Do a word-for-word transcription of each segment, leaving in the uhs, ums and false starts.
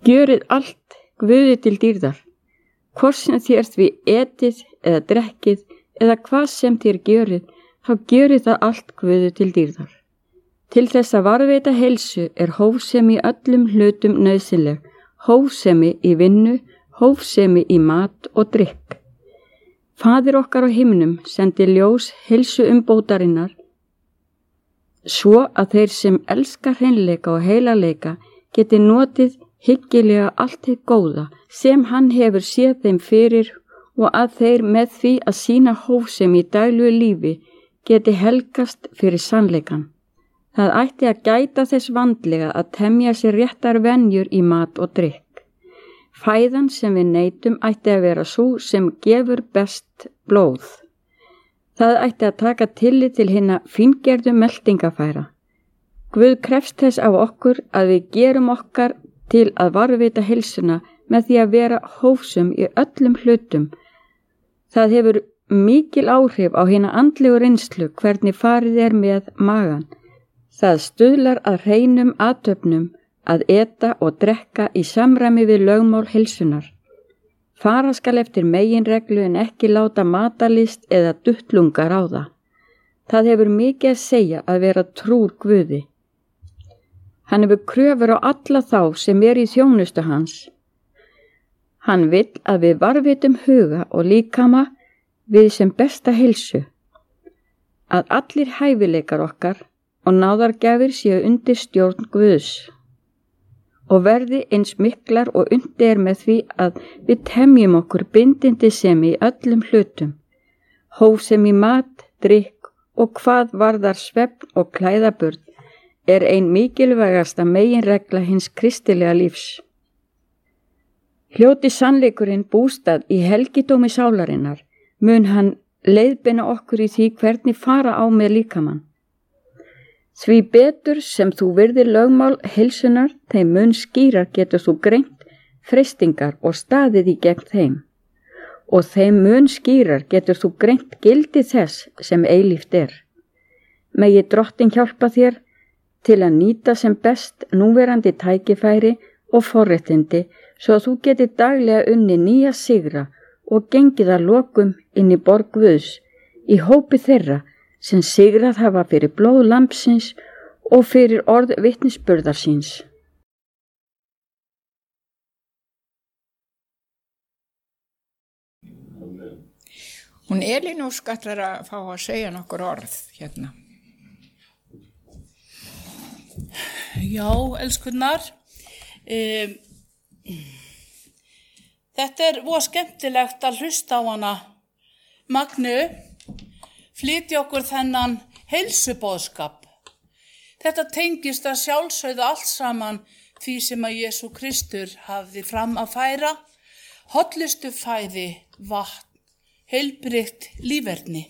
Gjörið allt Guði til dýrðar, hvort sem þér því etið eða drekkið eða hvað sem þér gjörið, þá gjörið það allt Guði til dýrðar. Til þess að varðveita heilsu er hófsemi í öllum hlutum nauðsynleg, hófsemi í vinnu, hófsemi í mat og drykk. Faðir okkar á himnum sendi ljós heilsu umbótarinnar, svo að þeir sem elska hreinleika og heilagleika geti notið hyggilega allt hið góða sem hann hefur séð þeim fyrir og að þeir með því að sýna hófsemi í daglegu lífi geti helgast fyrir sannleikan. Það ætti að gæta þess vandlega að temja sér réttar venjur í mat og drykk. Fæðan sem við neytum ætti að vera sú sem gefur best blóð. Það ætti að taka tillit til hinna fíngerðu meltingafæra. Guð krefst þess af okkur að við gerum okkar til að varðveita heilsuna með því að vera hófsum í öllum hlutum. Það hefur mikil áhrif á hina andlegu reynslu hvernig farið er með magan. Það stuðlar að hreinum athöfnum að eta og drekka í samræmi við lögmál heilsunar. Fara skal eftir meginreglu en ekki láta matarlist eða duttlunga ráða. Það hefur mikið að segja að vera trúr Guði. Hann hefur kröfur á alla þá sem er í þjónustu hans. Hann vill að við varðvitum huga og líkama við sem besta heilsu. Að allir hæfileikar okkar og náðargjafir séu undir stjórn Guðs og verði eins miklar og undir er með því að við temjum okkur bindindi sem í öllum hlutum, hófsemi í mat, drykk og hvað varðar svefn og klæðaburð er ein mikilvægasta meginregla hins kristilega lífs. Hljóti sannleikurinn bústað í helgidómi sálarinnar, mun hann leiðbeina okkur í því hvernig fara á með líkamann. Því betur sem þú virðir lögmál heilsunar, þeim mun skýrar getur þú greint freistingar og staðið í gegn þeim. Og þeim mun skýrar getur þú greint gildi þess sem eilíft er. Megi Drottinn hjálpa þér til að nýta sem best núverandi tækifæri og forréttindi svo að þú geti daglega unni nýja sigra og gengið að lokum inn í borg Guðs í hópi þeirra sem sigrað hafa fyrir blóð lambsins og fyrir orð vitnisburðar síns. Hún Elín óskar að fá að segja nokkur orð hérna. Já, elskunnar. Um, þetta er voða skemmtilegt að hlusta á hana Magnu flytja okkur þennan heilsuboðskap. Þetta tengist að sjálfsögðu allt saman því sem að Jesú Kristur hafði fram að færa, hollustu fæði, vatn, heilbrigt líferni.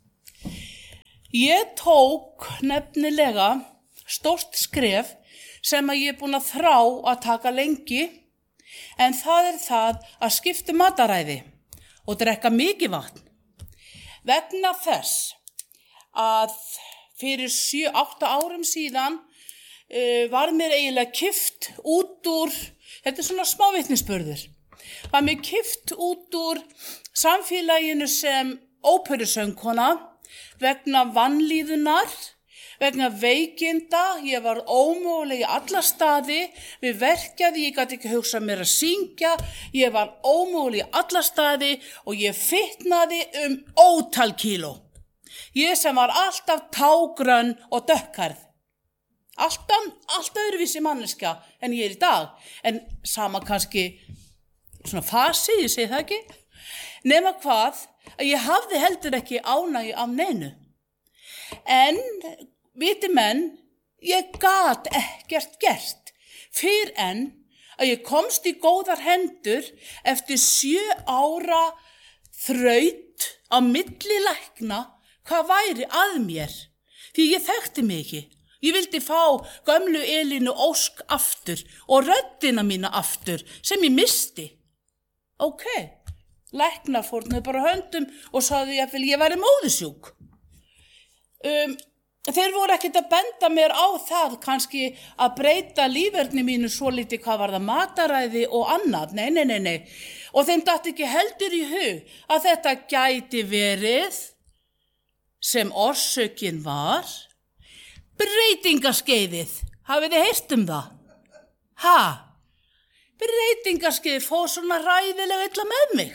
Ég tók nefnilega stórt skref sem að ég er búin að þrá að taka lengi, en það er það að skipta mataræði og drekka mikið vatn. Vegna þess að fyrir sjö átta árum síðan uh, var mér eiginlega kippt út úr, þetta er svona smá vitnisburður, var mér kippt út úr samfélaginu sem óperusöngkona vegna vanlíðunar, vegna veikinda, ég var ómöguleg í alla staði, við verkjaði, ég gat ekki hugsað mér að syngja, ég var ómöguleg í alla staði og ég fitnaði um ótal kíló. Ég sem var alltaf tágrönn og dökkhærð. Alltaf, alltaf öðruvísi manneskja en ég er í dag, en sama kannski svona fasi, ég segi það ekki, nema hvað, að ég hafði heldur ekki ánægju af neinu. En viti menn, ég gat ekkert gert fyrr en að ég komst í góðar hendur eftir sjö ára þraut á milli lækna hvað væri að mér. Því ég þekkti mig ekki. Ég vildi fá gömlu Elínu Ósk aftur og röddina mína aftur sem ég misti. Ok, læknar fórnuðu bara höndum og sagði að ég væri móðusjúk. Um, þeir voru ekkert að benda mér á það kannski að breyta líferni mínu svo lítið hvað var það mataræði og annað, nei, nei, nei, nei. Og þeim datt ekki heldur í hug að þetta gæti verið sem orsökin var breytingaskeiðið. Hafið þið heyrt um það? Ha? Breytingaskeiðið fór svona ræðilega illa með mig.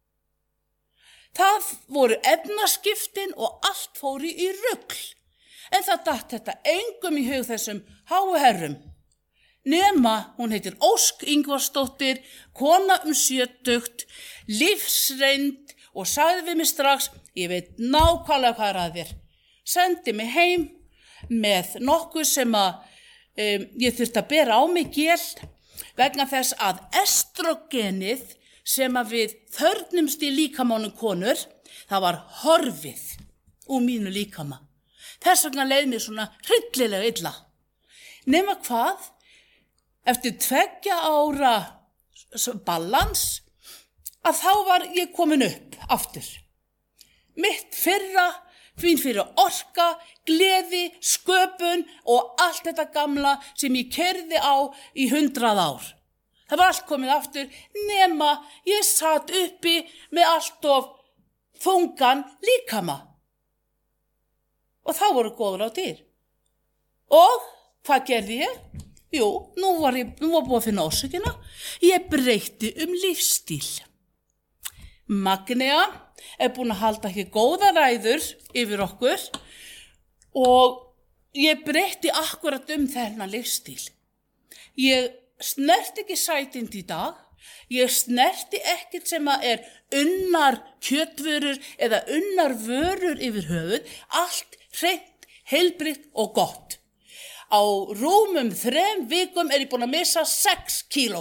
Það voru efnaskiptin og allt fór í rugl. En það datt þetta engum í hug þessum háu herrum. Nema, hún heitir Ósk Ingvarsdóttir, kona um sjötugt, lífsreynd og sagði við mig strax, ég veit nákvæmlega hvað er að þér. Sendi mig heim með nokkuð sem að um, ég þurfti að bera á mig gél vegna þess að estrogenið sem að við þörnumst í líkamánum konur, það var horfið úr mínu líkama. Þess vegna leið mér svona hryllilega illa. Nema hvað, eftir tveggja ára balans, að þá var ég komin upp aftur. Mitt fyrra, fín fyrir orka, gleði, sköpun og allt þetta gamla sem ég keyrði á í hundrað ár. Það var allt komið aftur, nema ég satt uppi með allt of þungan líkama. Og þá voru góður á dyr. Og hvað gerði ég? Jú, nú var ég nú var búið að finna orsökina. Ég breytti um lífstíl. Magnea er búin að halda ekki góða ræður yfir okkur og ég breytti akkurat um þennan lífstíl. Ég snerti ekki sætind í dag. Ég snerti ekkert sem að er unnar kjötvörur eða unnar vörur yfir höfuð. Allt hreint, heilbrigt og gott. Á rúmum þrem vikum er ég búin að missa sex kíló.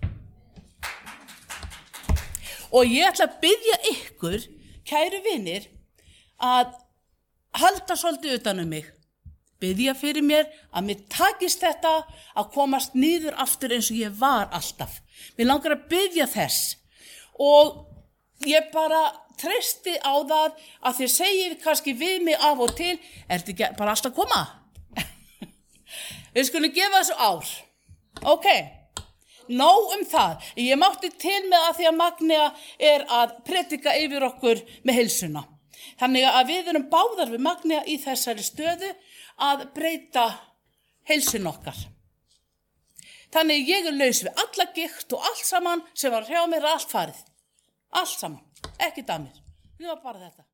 Og ég ætla að biðja ykkur, kæru vinir, að halda svolítið utan um mig. Biðja fyrir mér að mér takist þetta að komast niður aftur eins og ég var alltaf. Mér langar að biðja þess og ég bara treysti á það að þið segir kannski við mig af og til, er þetta ekki bara alltaf að koma? Við skulum gefa þessu ár. Ok, nóg um það. Ég mátti til með að því að Magnea er að predika yfir okkur með heilsuna. Þannig að við erum báðar við Magnea í þessari stöðu að breyta heilsun okkar. Þannig ég er laus við alla gikt og allt saman sem var hjá mér allt farið. Allt saman, ekki damir. Það var bara þetta.